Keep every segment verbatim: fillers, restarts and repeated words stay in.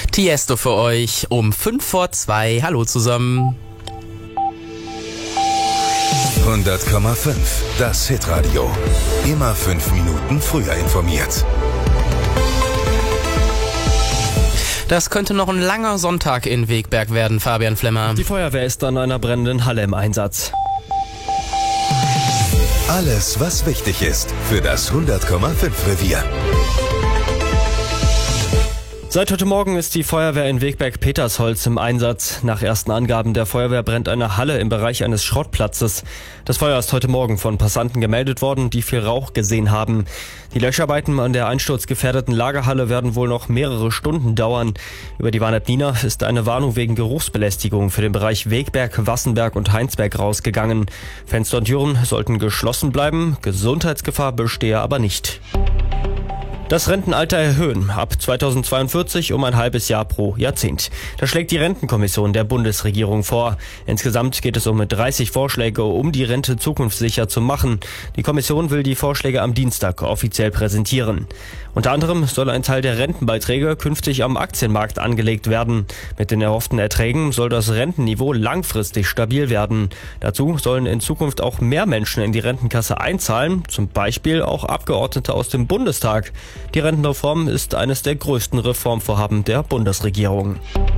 Tiesto für euch um fünf vor zwei. Hallo zusammen. hundert Komma fünf, das Hitradio. Immer fünf Minuten früher informiert. Das könnte noch ein langer Sonntag in Wegberg werden, Fabian Flemmer. Die Feuerwehr ist an einer brennenden Halle im Einsatz. Alles, was wichtig ist für das hundert Komma fünf Revier. Seit heute Morgen ist die Feuerwehr in Wegberg-Petersholz im Einsatz. Nach ersten Angaben der Feuerwehr brennt eine Halle im Bereich eines Schrottplatzes. Das Feuer ist heute Morgen von Passanten gemeldet worden, die viel Rauch gesehen haben. Die Löscharbeiten an der einsturzgefährdeten Lagerhalle werden wohl noch mehrere Stunden dauern. Über die Warn-App Nina ist eine Warnung wegen Geruchsbelästigung für den Bereich Wegberg, Wassenberg und Heinsberg rausgegangen. Fenster und Türen sollten geschlossen bleiben. Gesundheitsgefahr bestehe aber nicht. Das Rentenalter erhöhen, ab zweitausendzweiundvierzig um ein halbes Jahr pro Jahrzehnt. Das schlägt die Rentenkommission der Bundesregierung vor. Insgesamt geht es um dreißig Vorschläge, um die Rente zukunftssicher zu machen. Die Kommission will die Vorschläge am Dienstag offiziell präsentieren. Unter anderem soll ein Teil der Rentenbeiträge künftig am Aktienmarkt angelegt werden. Mit den erhofften Erträgen soll das Rentenniveau langfristig stabil werden. Dazu sollen in Zukunft auch mehr Menschen in die Rentenkasse einzahlen, zum Beispiel auch Abgeordnete aus dem Bundestag. Die Rentenreform ist eines der größten Reformvorhaben der Bundesregierung.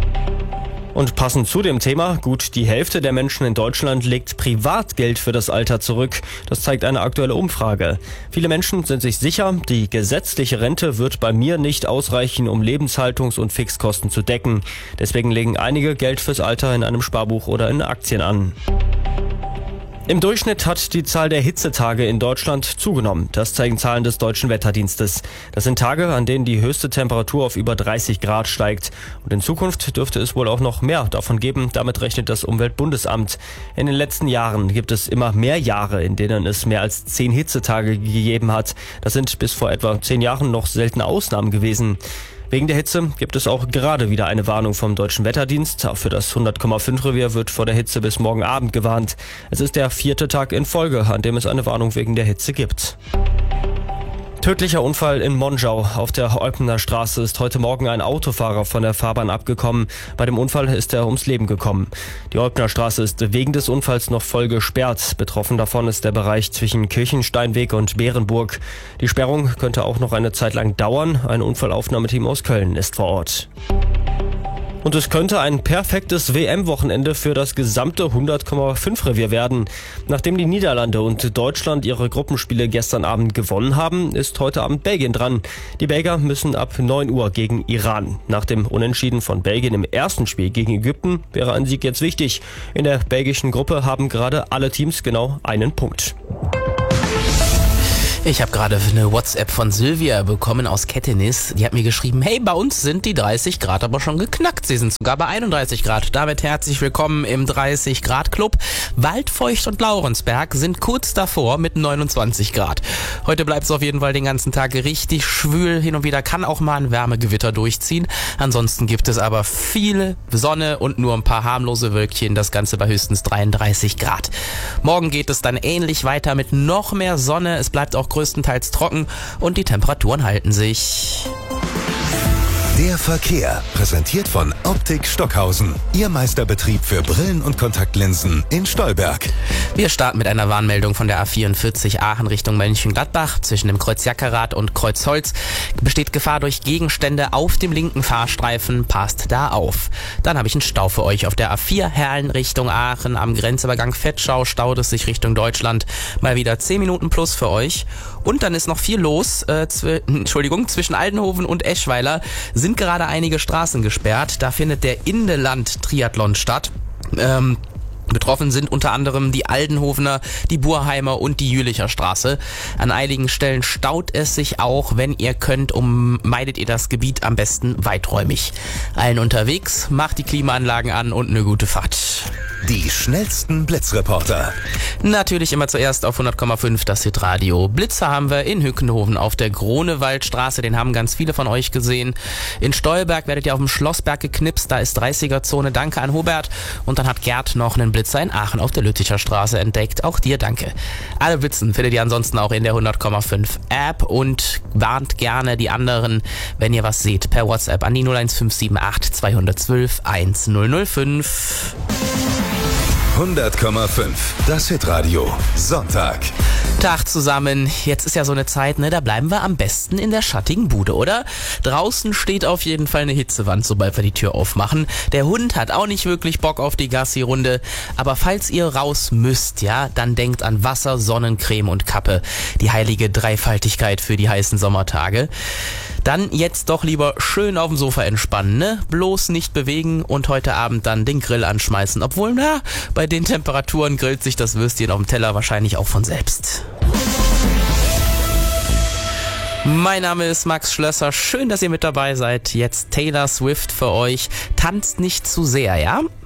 Und passend zu dem Thema, gut die Hälfte der Menschen in Deutschland legt Privatgeld für das Alter zurück. Das zeigt eine aktuelle Umfrage. Viele Menschen sind sich sicher, die gesetzliche Rente wird bei mir nicht ausreichen, um Lebenshaltungs- und Fixkosten zu decken. Deswegen legen einige Geld fürs Alter in einem Sparbuch oder in Aktien an. Im Durchschnitt hat die Zahl der Hitzetage in Deutschland zugenommen. Das zeigen Zahlen des Deutschen Wetterdienstes. Das sind Tage, an denen die höchste Temperatur auf über dreißig Grad steigt. Und in Zukunft dürfte es wohl auch noch mehr davon geben. Damit rechnet das Umweltbundesamt. In den letzten Jahren gibt es immer mehr Jahre, in denen es mehr als zehn Hitzetage gegeben hat. Das sind bis vor etwa zehn Jahren noch seltene Ausnahmen gewesen. Wegen der Hitze gibt es auch gerade wieder eine Warnung vom Deutschen Wetterdienst. Für das hundert Komma fünf Revier wird vor der Hitze bis morgen Abend gewarnt. Es ist der vierte Tag in Folge, an dem es eine Warnung wegen der Hitze gibt. Tödlicher Unfall in Monschau. Auf der Eupener Straße ist heute Morgen ein Autofahrer von der Fahrbahn abgekommen. Bei dem Unfall ist er ums Leben gekommen. Die Eupener Straße ist wegen des Unfalls noch voll gesperrt. Betroffen davon ist der Bereich zwischen Kirchensteinweg und Bärenburg. Die Sperrung könnte auch noch eine Zeit lang dauern. Ein Unfallaufnahmeteam aus Köln ist vor Ort. Und es könnte ein perfektes W M-Wochenende für das gesamte hundert Komma fünf Revier werden. Nachdem die Niederlande und Deutschland ihre Gruppenspiele gestern Abend gewonnen haben, ist heute Abend Belgien dran. Die Belgier müssen ab neun Uhr gegen Iran. Nach dem Unentschieden von Belgien im ersten Spiel gegen Ägypten wäre ein Sieg jetzt wichtig. In der belgischen Gruppe haben gerade alle Teams genau einen Punkt. Ich habe gerade eine WhatsApp von Sylvia bekommen aus Kettenis. Die hat mir geschrieben, hey, bei uns sind die dreißig Grad aber schon geknackt. Sie sind sogar bei einunddreißig Grad. Damit herzlich willkommen im dreißig Grad Club. Waldfeucht und Laurensberg sind kurz davor mit neunundzwanzig Grad. Heute bleibt es auf jeden Fall den ganzen Tag richtig schwül. Hin und wieder kann auch mal ein Wärmegewitter durchziehen. Ansonsten gibt es aber viele Sonne und nur ein paar harmlose Wölkchen. Das Ganze bei höchstens dreiunddreißig Grad. Morgen geht es dann ähnlich weiter mit noch mehr Sonne. Es bleibt auch größtenteils trocken und die Temperaturen halten sich. Der Verkehr, präsentiert von Optik Stockhausen. Ihr Meisterbetrieb für Brillen und Kontaktlinsen in Stolberg. Wir starten mit einer Warnmeldung von der A vierundvierzig Aachen Richtung Mönchengladbach. Zwischen dem Kreuz Jackerath und Kreuz Holz besteht Gefahr durch Gegenstände auf dem linken Fahrstreifen. Passt da auf. Dann habe ich einen Stau für euch auf der A vier Herrn Richtung Aachen. Am Grenzübergang Vetschau staut es sich Richtung Deutschland. Mal wieder zehn Minuten plus für euch. Und dann ist noch viel los. Äh, zw- Entschuldigung, zwischen Aldenhoven und Eschweiler sind gerade einige Straßen gesperrt. Da findet der Indeland-Triathlon statt. Ähm, Betroffen sind unter anderem die Aldenhovener, die Burheimer und die Jülicher Straße. An einigen Stellen staut es sich auch. Wenn ihr könnt, meidet ihr das Gebiet am besten weiträumig. Allen unterwegs, macht die Klimaanlagen an und eine gute Fahrt. Die schnellsten Blitzreporter. Natürlich immer zuerst auf hundert Komma fünf das Hitradio. Blitzer haben wir in Hückenhoven auf der Grunewaldstraße, den haben ganz viele von euch gesehen. In Stolberg werdet ihr auf dem Schlossberg geknipst, da ist dreißiger Zone. Danke an Hubert. Und dann hat Gerd noch einen Blitz Blitzer in Aachen auf der Lütticher Straße entdeckt. Auch dir danke. Alle Blitzen findet ihr ansonsten auch in der hundert Komma fünf App und warnt gerne die anderen, wenn ihr was seht, per WhatsApp an die null eins fünf sieben acht zwei eins zwei eins null null fünf. hundert Komma fünf, das Hitradio, Sonntag. Tag zusammen, jetzt ist ja so eine Zeit, ne, da bleiben wir am besten in der schattigen Bude, oder? Draußen steht auf jeden Fall eine Hitzewand, sobald wir die Tür aufmachen. Der Hund hat auch nicht wirklich Bock auf die Gassi-Runde, aber falls ihr raus müsst, ja, dann denkt an Wasser, Sonnencreme und Kappe. Die heilige Dreifaltigkeit für die heißen Sommertage. Dann jetzt doch lieber schön auf dem Sofa entspannen, ne? Bloß nicht bewegen und heute Abend dann den Grill anschmeißen. Obwohl, na, bei den Temperaturen grillt sich das Würstchen auf dem Teller wahrscheinlich auch von selbst. Mein Name ist Max Schlösser. Schön, dass ihr mit dabei seid. Jetzt Taylor Swift für euch. Tanzt nicht zu sehr, ja?